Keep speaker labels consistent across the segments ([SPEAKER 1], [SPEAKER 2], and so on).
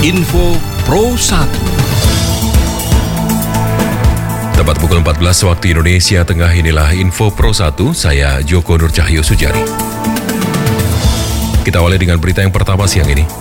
[SPEAKER 1] Info Pro 1. Tepat pukul 14 waktu Indonesia Tengah, inilah Info Pro 1, saya Joko Nur Cahyo Sujari. Kita awali dengan berita yang pertama siang ini.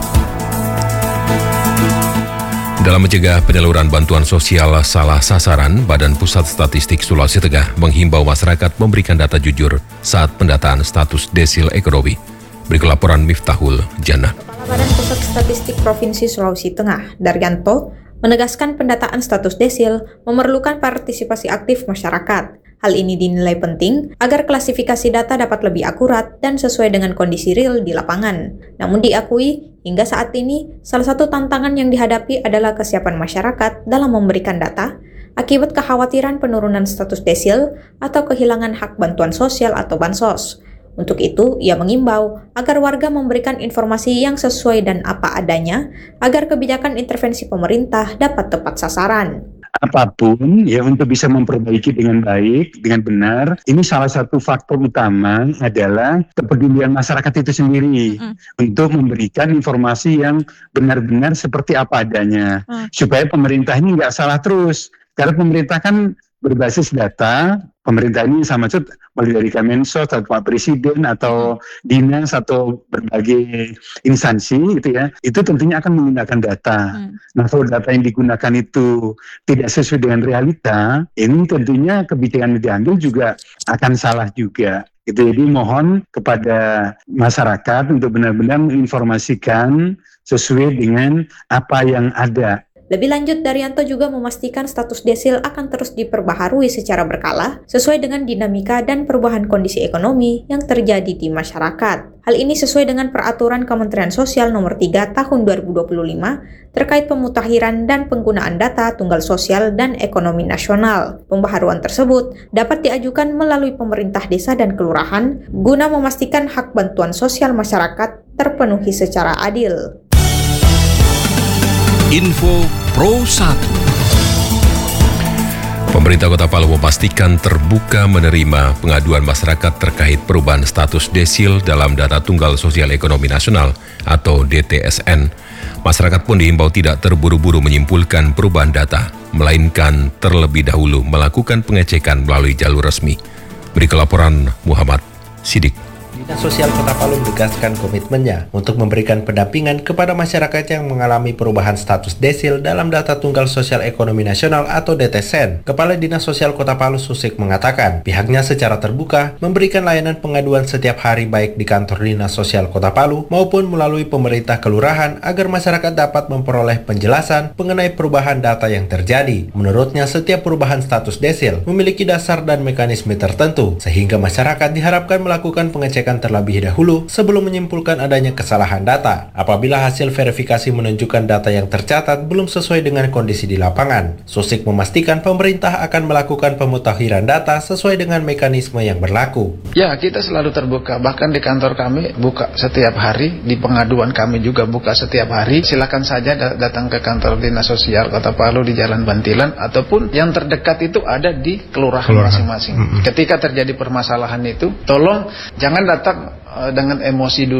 [SPEAKER 1] Dalam mencegah penyaluran bantuan sosial salah sasaran, Badan Pusat Statistik Sulawesi Tengah menghimbau masyarakat memberikan data jujur saat pendataan status desil ekonomi. Berikut laporan Miftahul Jannah.
[SPEAKER 2] Kepala Badan Pusat Statistik Provinsi Sulawesi Tengah, Daryanto, menegaskan pendataan status desil memerlukan partisipasi aktif masyarakat. Hal ini dinilai penting agar klasifikasi data dapat lebih akurat dan sesuai dengan kondisi real di lapangan. Namun diakui, hingga saat ini, salah satu tantangan yang dihadapi adalah kesiapan masyarakat dalam memberikan data akibat kekhawatiran penurunan status desil atau kehilangan hak bantuan sosial atau bansos. Untuk itu, ia mengimbau agar warga memberikan informasi yang sesuai dan apa adanya agar kebijakan intervensi pemerintah dapat tepat sasaran.
[SPEAKER 3] Apapun ya untuk bisa memperbaiki dengan baik, dengan benar, ini salah satu faktor utama adalah kepedulian masyarakat itu sendiri untuk memberikan informasi yang benar-benar seperti apa adanya, supaya pemerintah ini nggak salah terus. Karena pemerintah kan berbasis data, pemerintah ini sama maksud mulai dari Kemensos atau Pak Presiden atau dinas atau berbagai instansi gitu ya, itu tentunya akan menggunakan data. Nah kalau data yang digunakan itu tidak sesuai dengan realita, ini tentunya kebijakan yang diambil juga akan salah juga. Jadi mohon kepada masyarakat untuk benar-benar menginformasikan sesuai dengan apa yang ada.
[SPEAKER 2] Lebih lanjut, Daryanto juga memastikan status desil akan terus diperbaharui secara berkala sesuai dengan dinamika dan perubahan kondisi ekonomi yang terjadi di masyarakat. Hal ini sesuai dengan peraturan Kementerian Sosial Nomor 3 Tahun 2025 terkait pemutakhiran dan penggunaan data tunggal sosial dan ekonomi nasional. Pembaharuan tersebut dapat diajukan melalui pemerintah desa dan kelurahan guna memastikan hak bantuan sosial masyarakat terpenuhi secara adil.
[SPEAKER 1] Info Pro 1. Pemerintah Kota Palu memastikan terbuka menerima pengaduan masyarakat terkait perubahan status desil dalam Data Tunggal Sosial Ekonomi Nasional atau DTSN. Masyarakat pun diimbau tidak terburu-buru menyimpulkan perubahan data, melainkan terlebih dahulu melakukan pengecekan melalui jalur resmi. Berikut laporan Muhammad Sidik.
[SPEAKER 4] Dinas Sosial Kota Palu menegaskan komitmennya untuk memberikan pendampingan kepada masyarakat yang mengalami perubahan status desil dalam Data Tunggal Sosial Ekonomi Nasional atau DTSN. Kepala Dinas Sosial Kota Palu Susik mengatakan pihaknya secara terbuka memberikan layanan pengaduan setiap hari baik di kantor Dinas Sosial Kota Palu maupun melalui pemerintah kelurahan agar masyarakat dapat memperoleh penjelasan mengenai perubahan data yang terjadi. Menurutnya setiap perubahan status desil memiliki dasar dan mekanisme tertentu sehingga masyarakat diharapkan melakukan pengecekan terlebih dahulu sebelum menyimpulkan adanya kesalahan data. Apabila hasil verifikasi menunjukkan data yang tercatat belum sesuai dengan kondisi di lapangan, Susik memastikan pemerintah akan melakukan pemutakhiran data sesuai dengan mekanisme yang berlaku.
[SPEAKER 5] Ya, kita selalu terbuka. Bahkan di kantor kami buka setiap hari, di pengaduan kami juga buka setiap hari. Silakan saja datang ke kantor Dinas Sosial Kota Palu di Jalan Bantilan ataupun yang terdekat itu ada di kelurahan masing-masing. Ketika terjadi permasalahan itu, tolong jangan datang dengan emosi dulu.